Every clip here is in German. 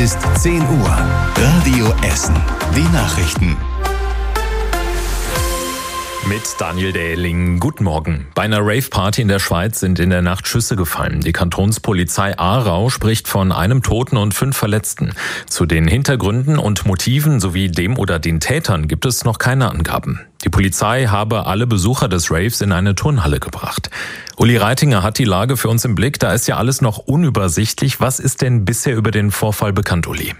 Ist 10 Uhr. Radio Essen. Die Nachrichten. Mit Daniel Dähling. Guten Morgen. Bei einer Rave-Party in der Schweiz sind in der Nacht Schüsse gefallen. Die Kantonspolizei Aarau spricht von einem Toten und 5 Verletzten. Zu den Hintergründen und Motiven sowie dem oder den Tätern gibt es noch keine Angaben. Die Polizei habe alle Besucher des Raves in eine Turnhalle gebracht. Uli Reitinger hat die Lage für uns im Blick. Da ist ja alles noch unübersichtlich. Was ist denn bisher über den Vorfall bekannt, Uli?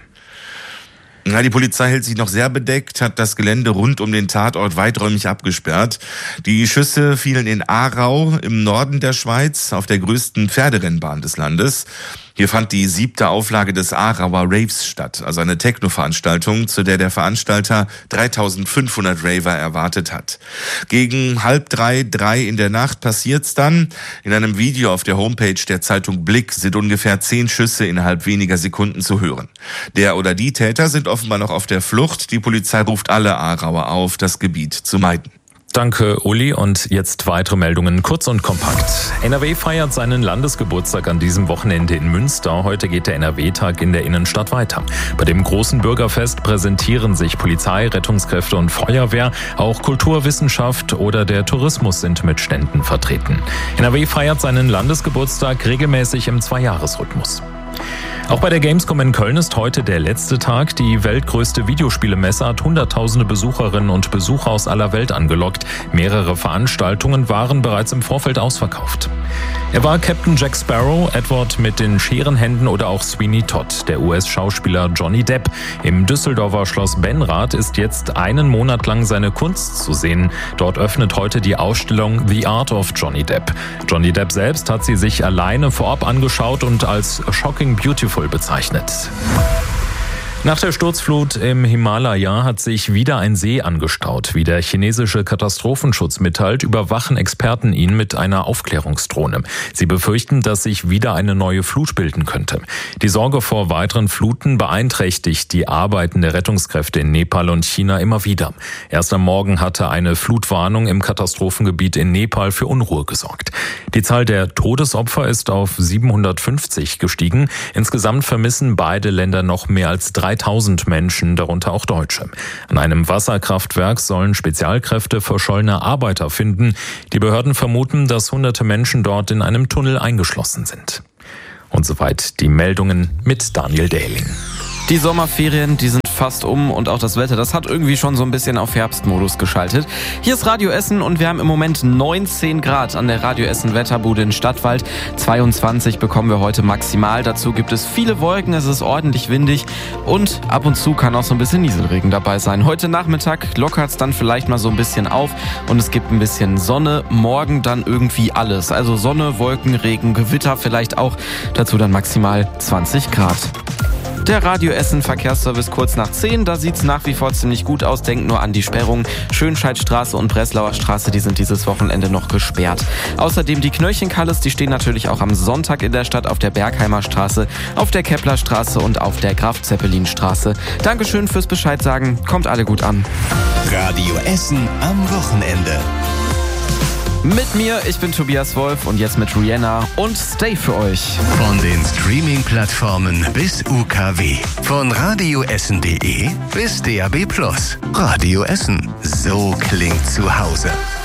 Ja, die Polizei hält sich noch sehr bedeckt, hat das Gelände rund um den Tatort weiträumig abgesperrt. Die Schüsse fielen in Aarau im Norden der Schweiz auf der größten Pferderennbahn des Landes. Hier fand die 7. Auflage des Aarauer Raves statt, also eine Techno-Veranstaltung, zu der der Veranstalter 3500 Raver erwartet hat. Gegen 2:30, 3 in der Nacht passiert's dann. In einem Video auf der Homepage der Zeitung Blick sind ungefähr 10 Schüsse innerhalb weniger Sekunden zu hören. Der oder die Täter sind offenbar noch auf der Flucht. Die Polizei ruft alle Aarauer auf, das Gebiet zu meiden. Danke, Uli. Und jetzt weitere Meldungen, kurz und kompakt. NRW feiert seinen Landesgeburtstag an diesem Wochenende in Münster. Heute geht der NRW-Tag in der Innenstadt weiter. Bei dem großen Bürgerfest präsentieren sich Polizei, Rettungskräfte und Feuerwehr. Auch Kultur, Wissenschaft oder der Tourismus sind mit Ständen vertreten. NRW feiert seinen Landesgeburtstag regelmäßig im 2-Jahres-Rhythmus. Auch bei der Gamescom in Köln ist heute der letzte Tag. Die weltgrößte Videospielemesse hat hunderttausende Besucherinnen und Besucher aus aller Welt angelockt. Mehrere Veranstaltungen waren bereits im Vorfeld ausverkauft. Er war Captain Jack Sparrow, Edward mit den Scherenhänden oder auch Sweeney Todd. Der US-Schauspieler Johnny Depp im Düsseldorfer Schloss Benrath ist jetzt einen Monat lang seine Kunst zu sehen. Dort öffnet heute die Ausstellung The Art of Johnny Depp. Johnny Depp selbst hat sie sich alleine vorab angeschaut und als shocking beautiful bezeichnet. Nach der Sturzflut im Himalaya hat sich wieder ein See angestaut. Wie der chinesische Katastrophenschutz mitteilt, überwachen Experten ihn mit einer Aufklärungsdrohne. Sie befürchten, dass sich wieder eine neue Flut bilden könnte. Die Sorge vor weiteren Fluten beeinträchtigt die Arbeiten der Rettungskräfte in Nepal und China immer wieder. Erst am Morgen hatte eine Flutwarnung im Katastrophengebiet in Nepal für Unruhe gesorgt. Die Zahl der Todesopfer ist auf 750 gestiegen. Insgesamt vermissen beide Länder noch mehr als 3000 Menschen, darunter auch Deutsche. An einem Wasserkraftwerk sollen Spezialkräfte verschollene Arbeiter finden. Die Behörden vermuten, dass hunderte Menschen dort in einem Tunnel eingeschlossen sind. Und soweit die Meldungen mit Daniel Dähling. Die Sommerferien, die sind fast um und auch das Wetter, das hat irgendwie schon so ein bisschen auf Herbstmodus geschaltet. Hier ist Radio Essen und wir haben im Moment 19 Grad an der Radio Essen Wetterbude in Stadtwald. 22 bekommen wir heute maximal. Dazu gibt es viele Wolken, es ist ordentlich windig und ab und zu kann auch so ein bisschen Nieselregen dabei sein. Heute Nachmittag lockert es dann vielleicht mal so ein bisschen auf und es gibt ein bisschen Sonne. Morgen dann irgendwie alles. Also Sonne, Wolken, Regen, Gewitter vielleicht auch. Dazu dann maximal 20 Grad. Der Radio Essen Verkehrsservice kurz nach 10, da sieht's nach wie vor ziemlich gut aus. Denkt nur an die Sperrungen. Schönscheidstraße und Breslauer Straße, die sind dieses Wochenende noch gesperrt. Außerdem die Knöllchenkalles, die stehen natürlich auch am Sonntag in der Stadt auf der Bergheimer Straße, auf der Keplerstraße und auf der Graf-Zeppelin-Straße. Dankeschön fürs Bescheid sagen, kommt alle gut an. Radio Essen am Wochenende. Mit mir, ich bin Tobias Wolf und jetzt mit Rihanna und Stay für euch. Von den Streaming-Plattformen bis UKW. Von radioessen.de bis DAB+. Radio Essen. So klingt zu Hause.